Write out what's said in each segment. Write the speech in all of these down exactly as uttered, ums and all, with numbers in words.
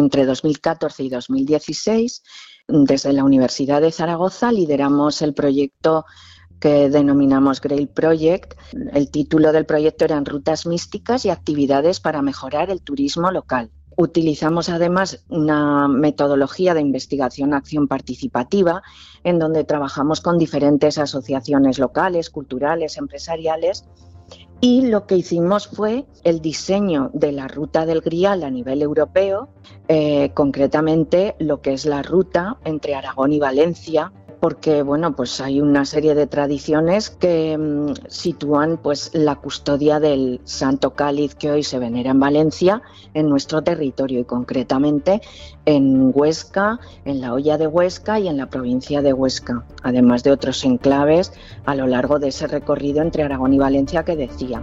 entre dos mil catorce y dos mil dieciséis, desde la Universidad de Zaragoza, lideramos el proyecto que denominamos Grail Project. El título del proyecto eran Rutas místicas y actividades para mejorar el turismo local. Utilizamos además una metodología de investigación-acción participativa en donde trabajamos con diferentes asociaciones locales, culturales, empresariales, y lo que hicimos fue el diseño de la ruta del Grial a nivel europeo, eh, concretamente lo que es la ruta entre Aragón y Valencia, porque bueno, pues hay una serie de tradiciones que mmm, sitúan pues la custodia del Santo Cáliz que hoy se venera en Valencia, en nuestro territorio y concretamente en Huesca, en la Hoya de Huesca y en la provincia de Huesca, además de otros enclaves a lo largo de ese recorrido entre Aragón y Valencia que decía.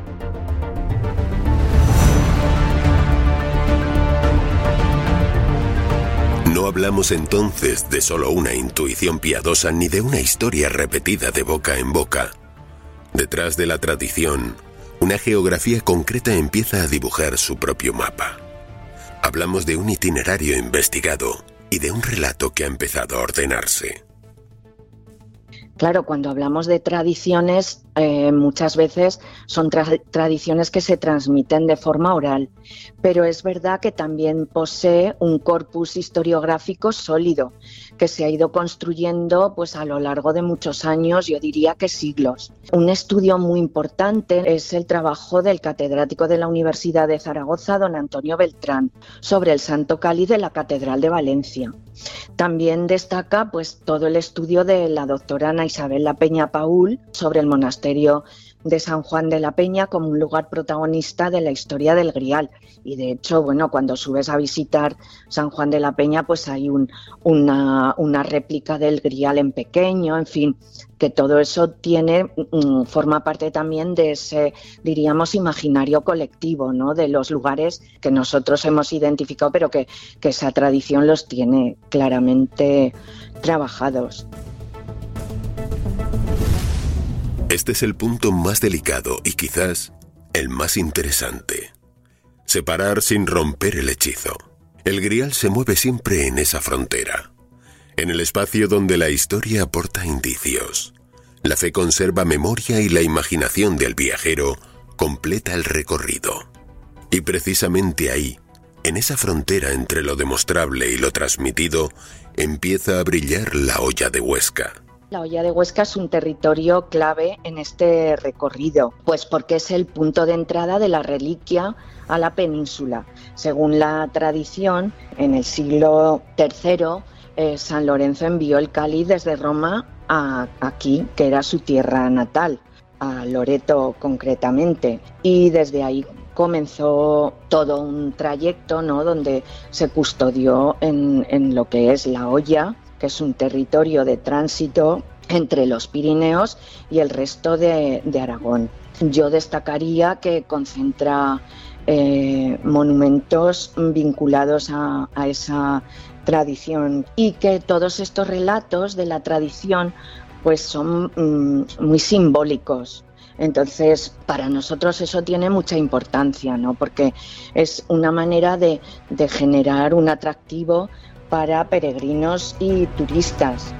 No hablamos entonces de solo una intuición piadosa ni de una historia repetida de boca en boca. Detrás de la tradición, una geografía concreta empieza a dibujar su propio mapa. Hablamos de un itinerario investigado y de un relato que ha empezado a ordenarse. Claro, cuando hablamos de tradiciones, eh, muchas veces son tra- tradiciones que se transmiten de forma oral, pero es verdad que también posee un corpus historiográfico sólido que se ha ido construyendo pues, a lo largo de muchos años, yo diría que siglos. Un estudio muy importante es el trabajo del catedrático de la Universidad de Zaragoza, don Antonio Beltrán, sobre el Santo Cáliz de la Catedral de Valencia. También destaca pues, todo el estudio de la doctora Ana Isabel La Peña Paul sobre el monasterio de San Juan de la Peña como un lugar protagonista de la historia del Grial. Y de hecho, bueno, cuando subes a visitar San Juan de la Peña, pues hay un, una, una réplica del Grial en pequeño, en fin, que todo eso tiene, forma parte también de ese, diríamos, imaginario colectivo, ¿no? De los lugares que nosotros hemos identificado, pero que, que esa tradición los tiene claramente trabajados. Este es el punto más delicado y quizás el más interesante. Separar sin romper el hechizo. El Grial se mueve siempre en esa frontera, en el espacio donde la historia aporta indicios. La fe conserva memoria y la imaginación del viajero completa el recorrido. Y precisamente ahí, en esa frontera entre lo demostrable y lo transmitido, empieza a brillar la Hoya de Huesca. La Hoya de Huesca es un territorio clave en este recorrido, pues porque es el punto de entrada de la reliquia a la península. Según la tradición, en el siglo tercero, eh, San Lorenzo envió el cáliz desde Roma a aquí, que era su tierra natal, a Loreto concretamente, y desde ahí comenzó todo un trayecto, ¿no?, donde se custodió en, en lo que es la Hoya, que es un territorio de tránsito entre los Pirineos y el resto de, de Aragón. Yo destacaría que concentra eh, monumentos vinculados a, a esa tradición y que todos estos relatos de la tradición pues son mm, muy simbólicos. Entonces, para nosotros eso tiene mucha importancia, ¿no?, porque es una manera de, de generar un atractivo para peregrinos y turistas.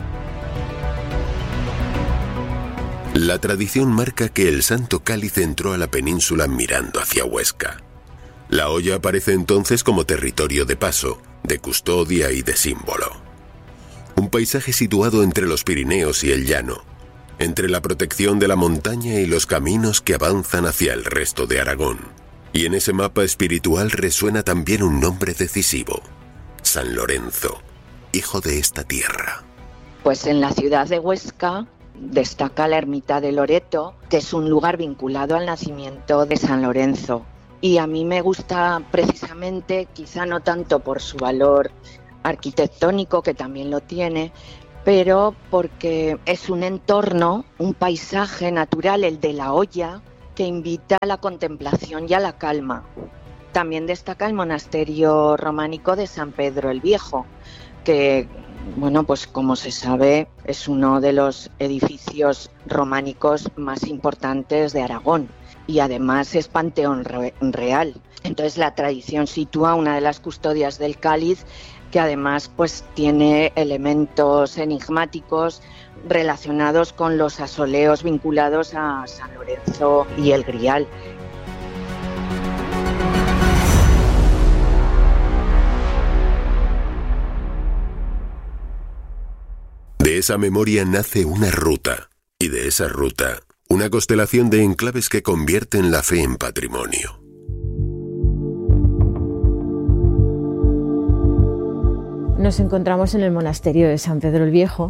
La tradición marca que el Santo Cáliz entró a la península mirando hacia Huesca. La Hoya aparece entonces como territorio de paso, de custodia y de símbolo. Un paisaje situado entre los Pirineos y el llano, entre la protección de la montaña y los caminos que avanzan hacia el resto de Aragón. Y en ese mapa espiritual resuena también un nombre decisivo: San Lorenzo, hijo de esta tierra. Pues en la ciudad de Huesca destaca la ermita de Loreto, que es un lugar vinculado al nacimiento de San Lorenzo. Y a mí me gusta precisamente, quizá no tanto por su valor arquitectónico, que también lo tiene, pero porque es un entorno, un paisaje natural, el de la Hoya, que invita a la contemplación y a la calma. También destaca el monasterio románico de San Pedro el Viejo, que, bueno, pues como se sabe, es uno de los edificios románicos más importantes de Aragón. y además es panteón re- real. Entonces la tradición sitúa una de las custodias del cáliz que además pues tiene elementos enigmáticos relacionados con los asoleos vinculados a San Lorenzo y el Grial. De esa memoria nace una ruta, y de esa ruta, una constelación de enclaves que convierten la fe en patrimonio. Nos encontramos en el monasterio de San Pedro el Viejo,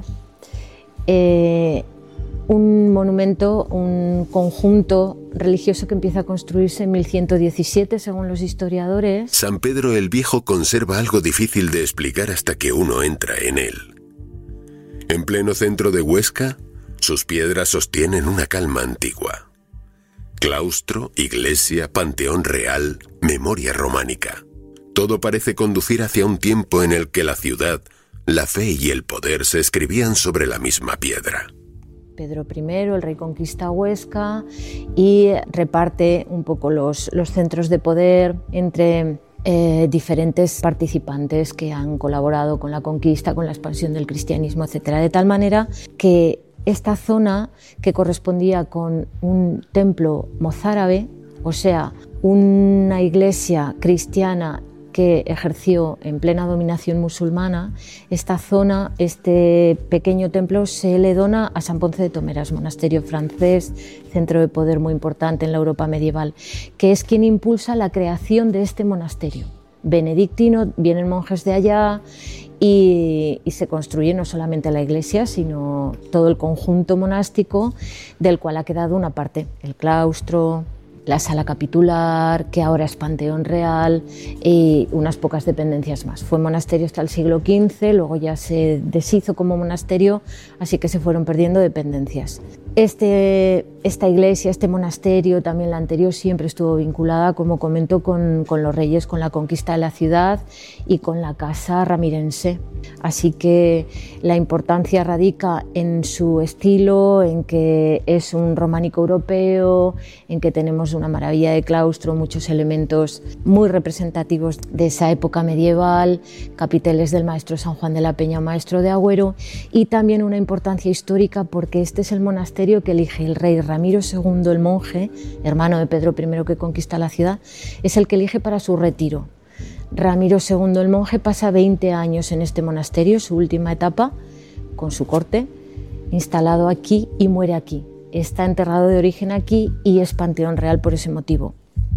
eh, un monumento, un conjunto religioso que empieza a construirse en mil ciento diecisiete, según los historiadores. San Pedro el Viejo conserva algo difícil de explicar hasta que uno entra en él. En pleno centro de Huesca, sus piedras sostienen una calma antigua. Claustro, iglesia, panteón real, memoria románica. Todo parece conducir hacia un tiempo en el que la ciudad, la fe y el poder se escribían sobre la misma piedra. Pedro primero, el rey, conquista Huesca y reparte un poco los, los centros de poder entre eh, diferentes participantes que han colaborado con la conquista, con la expansión del cristianismo, etcétera. De tal manera que esta zona, que correspondía con un templo mozárabe, o sea, una iglesia cristiana que ejerció en plena dominación musulmana, esta zona, este pequeño templo, se le dona a San Ponce de Tomeras, monasterio francés, centro de poder muy importante en la Europa medieval, que es quien impulsa la creación de este monasterio benedictino. Vienen monjes de allá y, y se construye no solamente la iglesia, sino todo el conjunto monástico, del cual ha quedado una parte, el claustro, la sala capitular, que ahora es panteón real, y unas pocas dependencias más. Fue monasterio hasta el siglo quince, luego ya se deshizo como monasterio, así que se fueron perdiendo dependencias. Este, esta iglesia, este monasterio, también la anterior, siempre estuvo vinculada, como comento, con, con los reyes, con la conquista de la ciudad y con la casa ramirense. Así que la importancia radica en su estilo, en que es un románico europeo, en que tenemos una maravilla de claustro, muchos elementos muy representativos de esa época medieval, capiteles del maestro San Juan de la Peña, maestro de Agüero, y también una importancia histórica porque este es el monasterio que elige el rey Ramiro segundo el monje, hermano de Pedro primero que conquista la ciudad, es el que elige para su retiro. Ramiro segundo el monje pasa veinte años en este monasterio, su última etapa, con su corte, instalado aquí y muere aquí. Está enterrado de origen aquí y es panteón real por ese motivo.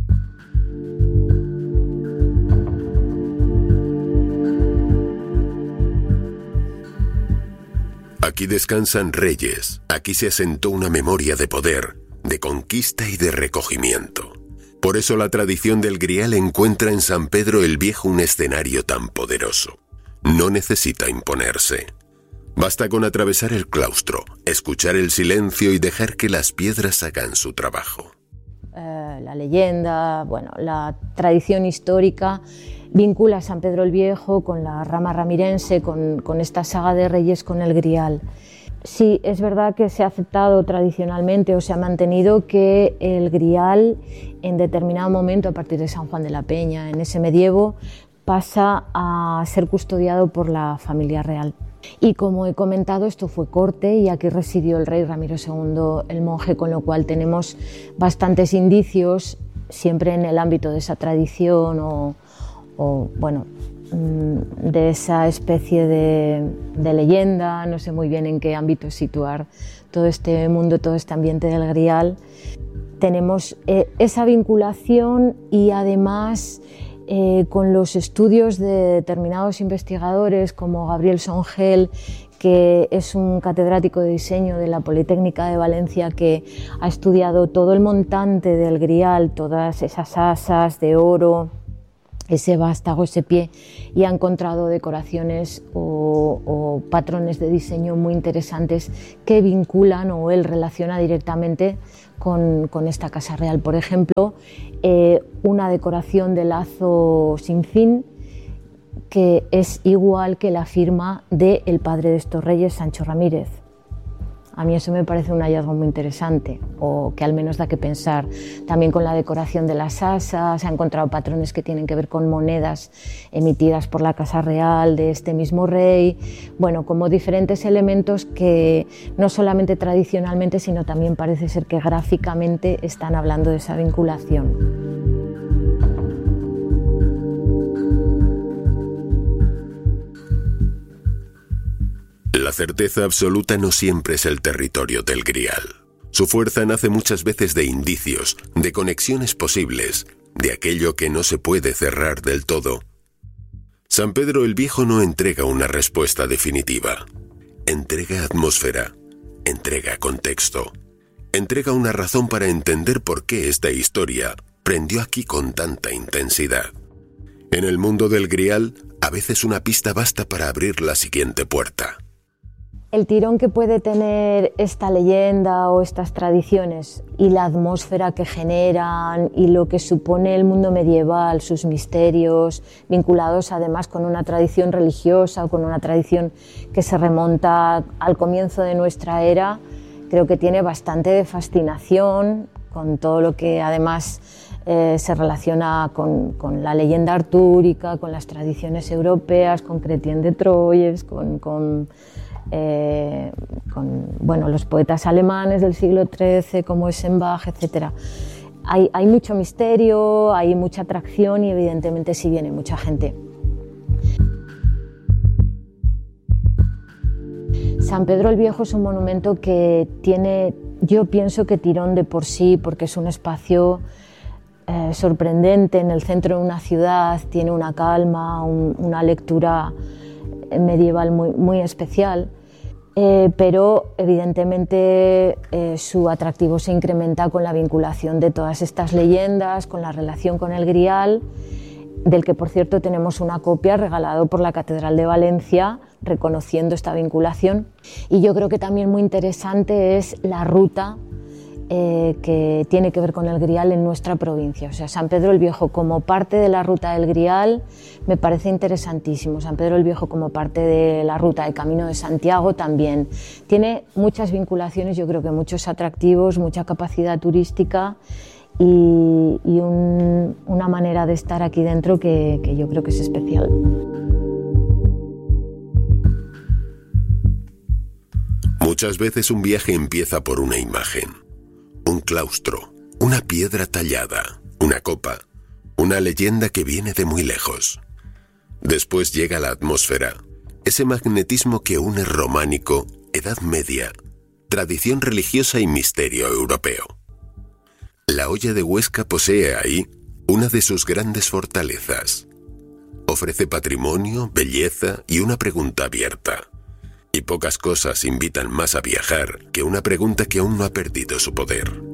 Aquí descansan reyes, aquí se asentó una memoria de poder, de conquista y de recogimiento. Por eso la tradición del Grial encuentra en San Pedro el Viejo un escenario tan poderoso. No necesita imponerse. Basta con atravesar el claustro, escuchar el silencio y dejar que las piedras hagan su trabajo. Eh, la leyenda, bueno, la tradición histórica vincula a San Pedro el Viejo con la rama ramirense, con, con esta saga de reyes con el Grial. Sí, es verdad que se ha aceptado tradicionalmente o se ha mantenido que el Grial en determinado momento, a partir de San Juan de la Peña, en ese medievo, pasa a ser custodiado por la familia real. Y como he comentado, esto fue corte y aquí residió el rey Ramiro segundo el monje, con lo cual tenemos bastantes indicios, siempre en el ámbito de esa tradición o, o bueno, de esa especie de, de leyenda, no sé muy bien en qué ámbito situar todo este mundo, todo este ambiente del Grial. Tenemos eh, esa vinculación y además eh, con los estudios de determinados investigadores como Gabriel Songel, que es un catedrático de diseño de la Politécnica de Valencia, que ha estudiado todo el montante del Grial, todas esas asas de oro, ese vástago, ese pie, y ha encontrado decoraciones o, o patrones de diseño muy interesantes que vinculan o él relaciona directamente con, con esta casa real. Por ejemplo, eh, una decoración de lazo sin fin que es igual que la firma del padre de estos reyes, Sancho Ramírez. A mí eso me parece un hallazgo muy interesante, o que al menos da que pensar. También con la decoración de las asas, se han encontrado patrones que tienen que ver con monedas emitidas por la Casa Real de este mismo rey. Bueno, como diferentes elementos que no solamente tradicionalmente, sino también parece ser que gráficamente están hablando de esa vinculación. La certeza absoluta no siempre es el territorio del Grial. Su fuerza nace muchas veces de indicios, de conexiones posibles, de aquello que no se puede cerrar del todo. San Pedro el Viejo no entrega una respuesta definitiva. Entrega atmósfera, entrega contexto, entrega una razón para entender por qué esta historia prendió aquí con tanta intensidad. En el mundo del Grial, a veces una pista basta para abrir la siguiente puerta. El tirón que puede tener esta leyenda o estas tradiciones y la atmósfera que generan y lo que supone el mundo medieval, sus misterios, vinculados además con una tradición religiosa o con una tradición que se remonta al comienzo de nuestra era, creo que tiene bastante de fascinación con todo lo que además eh, se relaciona con, con la leyenda artúrica, con las tradiciones europeas, con Chrétien de Troyes, con... con Eh, con bueno, los poetas alemanes del siglo trece como Eschenbach, etcétera. Hay, hay mucho misterio, hay mucha atracción y evidentemente sí viene mucha gente. San Pedro el Viejo es un monumento que tiene, yo pienso que tirón de por sí, porque es un espacio eh, sorprendente en el centro de una ciudad, tiene una calma, un, una lectura medieval muy, muy especial, eh, pero evidentemente eh, su atractivo se incrementa con la vinculación de todas estas leyendas, con la relación con el Grial, del que por cierto tenemos una copia regalado por la Catedral de Valencia, reconociendo esta vinculación. Y yo creo que también muy interesante es la ruta Eh, que tiene que ver con el Grial en nuestra provincia. O sea, San Pedro el Viejo como parte de la ruta del Grial me parece interesantísimo. San Pedro el Viejo como parte de la ruta del Camino de Santiago también. Tiene muchas vinculaciones, yo creo que muchos atractivos, mucha capacidad turística y, y un, una manera de estar aquí dentro que, que yo creo que es especial. Muchas veces un viaje empieza por una imagen. Un claustro, una piedra tallada, una copa, una leyenda que viene de muy lejos. Después llega la atmósfera, ese magnetismo que une románico, Edad Media, tradición religiosa y misterio europeo. La Hoya de Huesca posee ahí una de sus grandes fortalezas. Ofrece patrimonio, belleza y una pregunta abierta. Y pocas cosas invitan más a viajar que una pregunta que aún no ha perdido su poder.